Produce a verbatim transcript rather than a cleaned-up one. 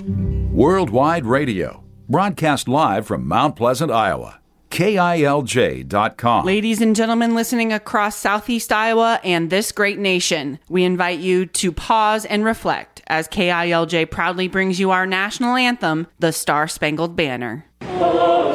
Worldwide Radio, broadcast live from Mount Pleasant, Iowa. K I L J dot com. Ladies and gentlemen listening across Southeast Iowa and this great nation, we invite you to pause and reflect as K I L J proudly brings you our national anthem, the Star Spangled Banner.